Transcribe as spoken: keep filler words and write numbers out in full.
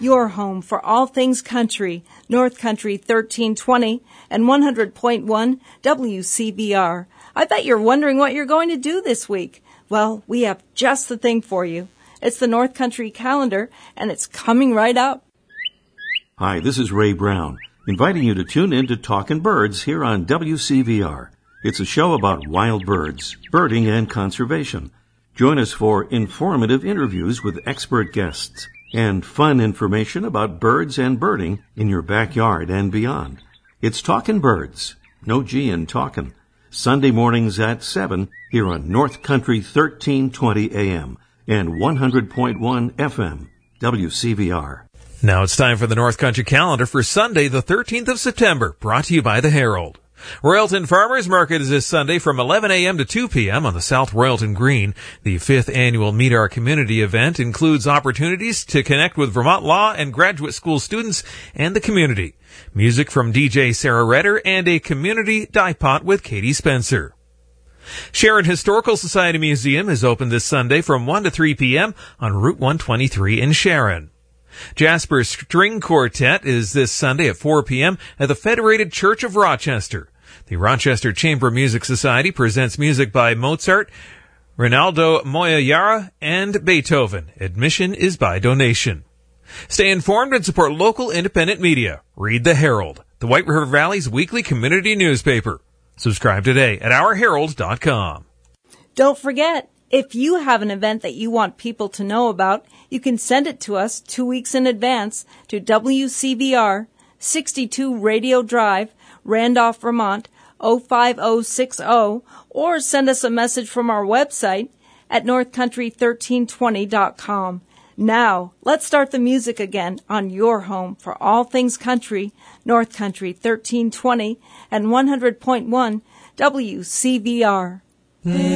Your home for all things country, North Country thirteen twenty and one hundred point one W C V R. I bet you're wondering what you're going to do this week. Well, we have just the thing for you. It's the North Country calendar, and it's coming right up. Hi, this is Ray Brown, inviting you to tune in to Talkin' Birds here on W C V R. It's a show about wild birds, birding, and conservation. Join us for informative interviews with expert guests and fun information about birds and birding in your backyard and beyond. It's Talkin' Birds, no G in talkin', Sunday mornings at seven here on North Country thirteen twenty A M and one hundred point one F M, W C V R. Now it's time for the North Country calendar for Sunday, the thirteenth of September, brought to you by the Herald. Royalton Farmers Market is this Sunday from eleven A M to two P M on the South Royalton Green. The fifth annual Meet Our Community event includes opportunities to connect with Vermont Law and graduate school students and the community. Music from D J Sarah Redder and a community die pot with Katie Spencer. Sharon Historical Society Museum is open this Sunday from one to three P M on Route one twenty-three in Sharon. Jasper String Quartet is this Sunday at four P M at the Federated Church of Rochester. The Rochester Chamber Music Society presents music by Mozart, Rinaldo Moyayara, and Beethoven. Admission is by donation. Stay informed and support local independent media. Read the Herald, the White River Valley's weekly community newspaper. Subscribe today at our herald dot com. Don't forget, if you have an event that you want people to know about, you can send it to us two weeks in advance to W C V R, sixty-two Radio Drive, Randolph, Vermont, oh five oh six oh, or send us a message from our website at north country thirteen twenty dot com. Now, let's start the music again on your home for all things country, North Country thirteen twenty and one hundred point one W C V R.